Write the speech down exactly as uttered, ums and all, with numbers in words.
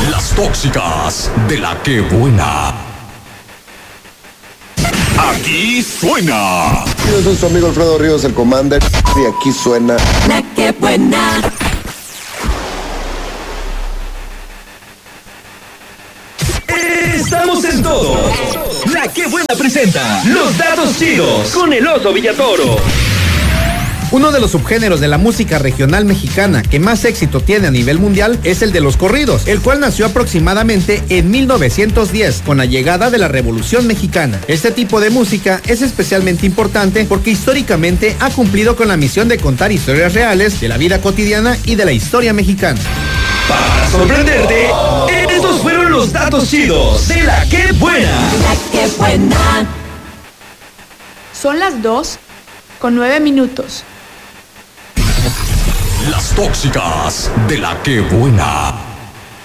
Las tóxicas de la que buena. Aquí suena. Yo soy su amigo Alfredo Ríos, el Commander, y aquí suena La que buena. Estamos en todo. La que buena presenta los datos chidos con el Oso Villatoro. Uno de los subgéneros de la música regional mexicana que más éxito tiene a nivel mundial es el de los corridos, el cual nació aproximadamente en mil novecientos diez con la llegada de la Revolución Mexicana. Este tipo de música es especialmente importante porque históricamente ha cumplido con la misión de contar historias reales de la vida cotidiana y de la historia mexicana. Para sorprenderte, estos fueron los datos chidos de la que buena. La que buena. Son las dos con nueve minutos. Las tóxicas de la que buena.